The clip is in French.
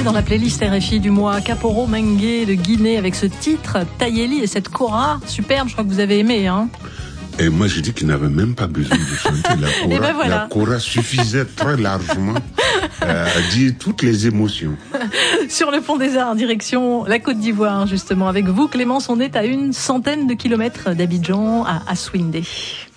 aussi dans la playlist RFI du mois. Kaporo Mengue de Guinée avec ce titre, Tayeli et cette kora superbe, je crois que vous avez aimé. Hein. Et moi, j'ai dit qu'il n'avait même pas besoin de chanter. La kora suffisait très largement à dire toutes les émotions. Sur le pont des Arts, direction la Côte d'Ivoire, justement. Avec vous, Clémence, on est à 100 kilomètres d'Abidjan, à Assouindé.